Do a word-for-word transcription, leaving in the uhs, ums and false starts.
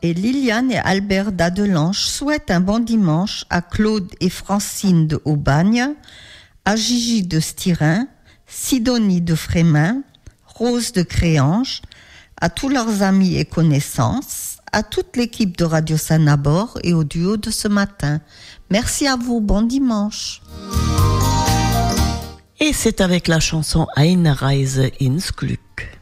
Et Liliane et Albert d'Adelange souhaitent un bon dimanche à Claude et Francine de Aubagne, à Gigi de Styrin, Sidonie de Frémin, Rose de Créange, à tous leurs amis et connaissances, à toute l'équipe de Radio Sanabord et au duo de ce matin. Merci à vous, bon dimanche. Et c'est avec la chanson Eine Reise ins Glück.